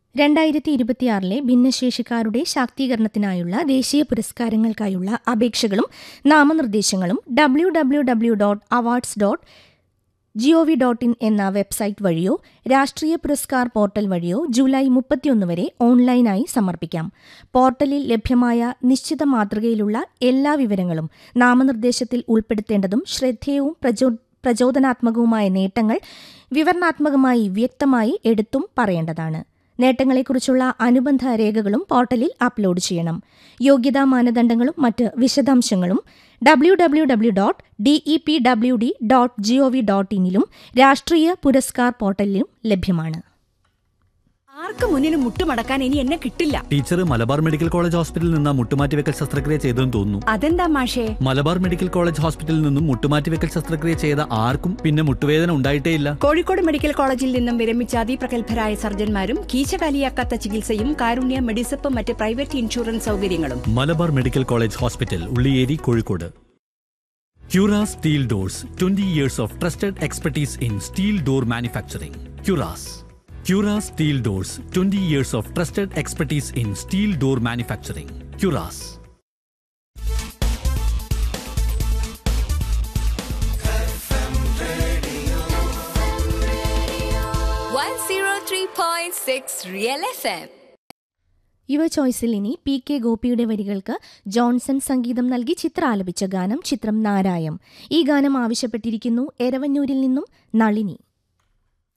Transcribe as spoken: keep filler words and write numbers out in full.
രണ്ടായിരത്തി ഇരുപത്തിയാറിലെ ഭിന്നശേഷിക്കാരുടെ ശാക്തീകരണത്തിനായുള്ള ദേശീയ പുരസ്കാരങ്ങൾക്കായുള്ള അപേക്ഷകളും നാമനിർദ്ദേശങ്ങളും W W W dot awards dot G O V dot in എന്ന വെബ്സൈറ്റ് വഴിയോ രാഷ്ട്രീയ പുരസ്കാർ പോർട്ടൽ വഴിയോ ജൂലൈ മുപ്പത്തിയൊന്ന് വരെ ഓൺലൈനായി സമർപ്പിക്കാം. പോർട്ടലിൽ ലഭ്യമായ നിശ്ചിത മാതൃകയിലുള്ള എല്ലാ വിവരങ്ങളും നാമനിർദ്ദേശത്തിൽ ഉൾപ്പെടുത്തേണ്ടതും ശ്രദ്ധേയവും പ്രചോ പ്രചോദനാത്മകവുമായ നേട്ടങ്ങൾ വിവരണാത്മകമായി വ്യക്തമായി എടുത്തും പറയേണ്ടതാണ്. നേട്ടങ്ങളെക്കുറിച്ചുള്ള അനുബന്ധ രേഖകളും പോർട്ടലിൽ അപ്ലോഡ് ചെയ്യണം. യോഗ്യതാ മാനദണ്ഡങ്ങളും മറ്റ് വിശദാംശങ്ങളും W W W dot ഡിഇ P W D dot G O V dot ഇനിലും രാഷ്ട്രീയ പുരസ്കാർ പോർട്ടലിലും ലഭ്യമാണ്. ആർക്ക് മുന്നിന് മുട്ടുമടക്കാൻ ഇനി എന്നെ കിട്ടില്ല. ടീച്ചർ മലബാർ മെഡിക്കൽ കോളേജ് ഹോസ്പിറ്റലിൽ നിന്ന് മുട്ടുമാറ്റിവെക്കൽ ശസ്ത്രക്രിയ ചെയ്തെന്ന് തോന്നുന്നു. അതെന്താ മാഷേ? മലബാർ മെഡിക്കൽ കോളേജ് ഹോസ്പിറ്റലിൽ നിന്നും മുട്ടുമാറ്റിവെക്കൽ ശസ്ത്രക്രിയ ചെയ്ത ആർക്കും പിന്നെ മുട്ടുവേദന ഉണ്ടായിട്ടേയില്ല. കോഴിക്കോട് മെഡിക്കൽ കോളേജിൽ നിന്നും വിരമിച്ച അതിപ്രഗത്ഭരായ സർജന്മാരും കീശകാലിയാക്കാത്ത ചികിത്സയും കാരുണ്യ മെഡിസപ്പ് മറ്റ് പ്രൈവറ്റ് ഇൻഷുറൻസ് സൗകര്യങ്ങളും. Malabar medical college hospital, Ulliyeri, Kozhikode. Cura Steel Doors, twenty years of trusted expertise in steel door manufacturing. Curas. Cura Steel Doors, twenty years of trusted expertise in steel door manufacturing. Curas. one oh three point six Real F M. യുവ ചോയ്സിൽ ഇനി P K ഗോപിയുടെ വരികൾക്ക് Johnson സംഗീതം നൽകി ചിത്ര ആലപിച്ച ഗാനം ചിത്രം നാരായം. ഈ ഗാനം ആവശ്യപ്പെട്ടിരിക്കുന്നു എരവന്നൂരിൽ നിന്നും നളിനി.